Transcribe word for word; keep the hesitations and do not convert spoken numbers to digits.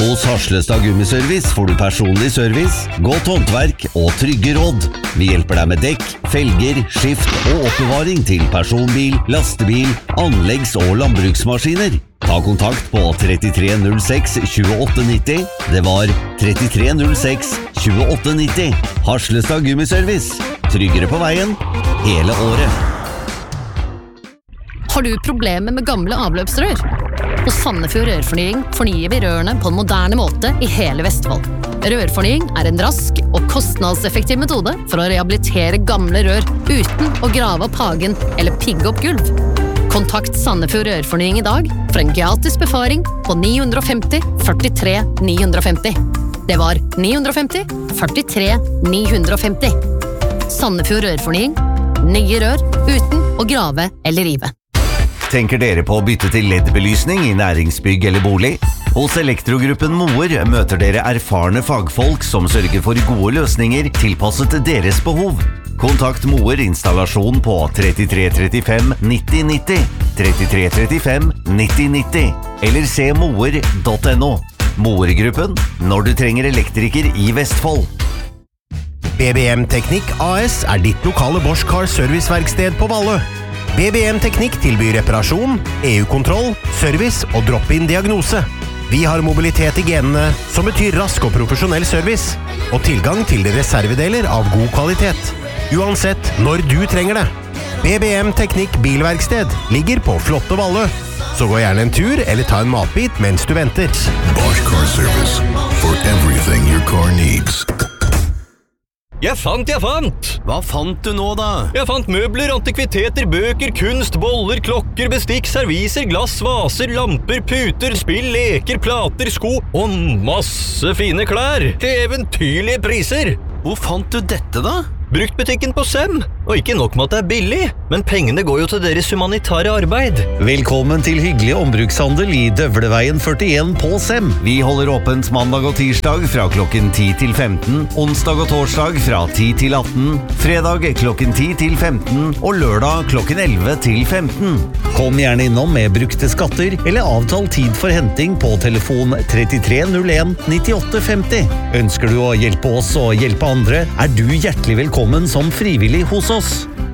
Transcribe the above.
Hos Harslestad Gummiservice får du personlig service, godt håndverk og trygge råd. Vi hjelper deg med dekk, felger, skift og oppbevaring til personbil, lastebil, anleggs- og landbruksmaskiner. Ta kontakt på trettitre null seks tjueåtte nitti. Det var trettitre null seks tjueåtte nitti. Harslestad Gummiservice. Tryggere på veien hele året. Har du problemer med gamle avløpsrør? Hos Sandefjord Rørfornying fornyer vi rørene på en moderne måte i hele Vestfold. Rørfornying er en rask og kostnadseffektiv metode for å rehabilitere gamle rør uten å grave opp hagen eller pigge opp gulv. Kontakt Sandefjord Rørfornying i dag for en gratis befaring på ni fem null førtitre ni fem null. Det var ni fem null førtitre ni fem null. Sandefjord Rørfornying. Nye rør uten å grave eller rive. Tenker dere på å bytte til L E D-belysning i næringsbygg eller bolig? Hos Elektrogruppen Moer møter dere erfarne fagfolk som sørger for gode løsninger tilpasset deres behov. Kontakt Moer installasjon på trettitre trettifem nitti nitti, trettitre trettifem nitti nitti, eller se moer punktum no. Moer-gruppen, når du trenger elektriker i Vestfold. B B M Teknikk A S er ditt lokale Bosch Car Serviceverksted på Valle. B B M Teknikk tilbyr reparasjon, E U-kontroll, service og drop-in diagnose. Vi har mobilitet i genene, som betyr rask og profesjonell service, og tilgang til reservedeler av god kvalitet. Uansett når du trenger det. B B M Teknikk Bilverksted ligger på flotte Valle. Så gå gjerne en tur eller ta en matbit mens du venter. Bosch Car Service. For everything your car needs. Jeg fant, jeg fant! Hva fant du nå da? Jeg fant møbler, antikviteter, bøker, kunst, boller, klokker, bestikk, serviser, glass, vaser, lamper, puter, spill, leker, plater, sko og masse fine klær til eventyrlige priser. Hvor fant du dette da? Bruktbutikken på Sem. Og ikke nok med at det er billig, men pengene går jo til deres humanitære arbeid. Velkommen til hyggelig ombrukshandel i Døvleveien førtien på Sem. Vi holder åpent mandag og tirsdag fra klokken ti til femten, onsdag og torsdag fra ti til atten, fredag klokken ti til femten og lørdag klokken elleve til femten. Kom gjerne innom med brukte skatter eller avtal tid for henting på telefon trettitre null en nittiåtte femti. Ønsker du å hjelpe oss og hjelpe andre, er du hjertelig velkommen som frivillig hos oss.